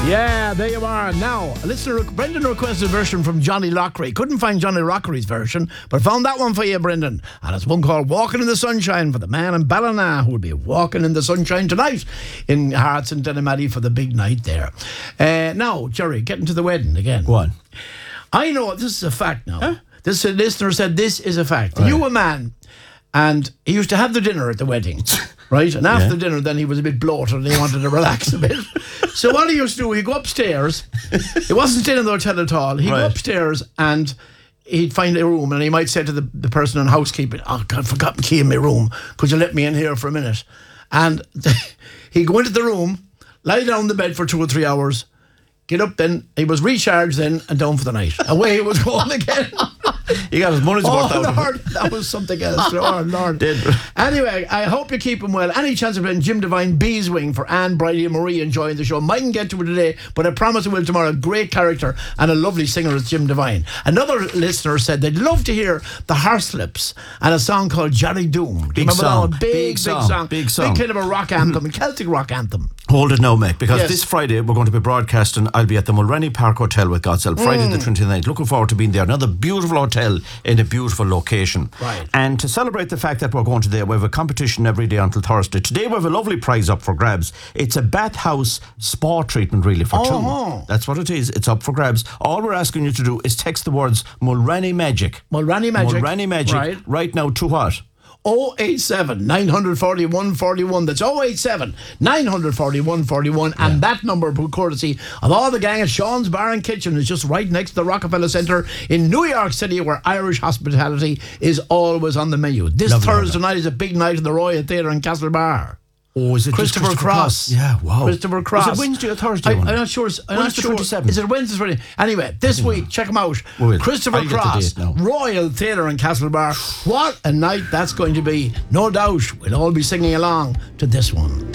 Yeah, there you are. Now, listener Brendan requested a version from Johnny Lockery. Couldn't find Johnny Lockery's version, but found that one for you, Brendan. And it's one called Walking in the Sunshine for the man in Ballina who will be walking in the sunshine tonight in Hearts and Denimadi for the big night there. Now, Jerry, getting to the wedding again. Go on. I know, this is a fact now. Huh? This listener said this is a fact. Right. You were a man, and he used to have the dinner at the wedding, right? And after dinner, then he was a bit bloated and he wanted to relax a bit. So what he used to do, he'd go upstairs. He wasn't staying in the hotel at all. He'd go upstairs and he'd find a room, and he might say to the person in housekeeping, "Oh God, I forgot my key in my room. Could you let me in here for a minute?" And he'd go into the room, lie down in the bed for 2 or 3 hours, get up then, he was recharged then and down for the night. Away he was going again. He got his money's worth out of Lord, that was something else. Oh, Lord. Anyway, I hope you keep him well. Any chance of playing Jim Devine Beeswing for Anne, Bridie and Marie enjoying the show? Mightn't get to it today, but I promise I will tomorrow. Great character and a lovely singer is Jim Devine. Another listener said they'd love to hear the Harslips and a song called Jerry Doom. Big song. That one? Big song. Big song. Big kind of a rock anthem, a Celtic rock anthem. Hold it now, Mick, because this Friday we're going to be broadcasting. I'll be at the Mulrenny Park Hotel with God's help, Friday the 29th. Looking forward to being there. Another beautiful hotel in a beautiful location. Right. And to celebrate the fact that we're going to there, we have a competition every day until Thursday. Today we have a lovely prize up for grabs. It's a bathhouse spa treatment, really, for two. That's what it is. It's up for grabs. All we're asking you to do is text the words Mulrenny Magic. Mulrenny Magic. Mulrenny Magic. Right now to what? 087 941 41. That's 087 941 41. And that number, courtesy of all the gang at Sean's Bar and Kitchen, is just right next to the Rockefeller Centre in New York City, where Irish hospitality is always on the menu. This Thursday night is a big night in the Royal Theatre in Castlebar. Oh, is it Christopher Cross? Yeah, wow. Christopher Cross. Is it Wednesday or Thursday? I'm not sure. I'm not sure. 27th? Is it Wednesday? Friday? Anyway, this week, check them out. Christopher Cross, Royal Theatre in Castlebar. What a night that's going to be. No doubt we'll all be singing along to this one.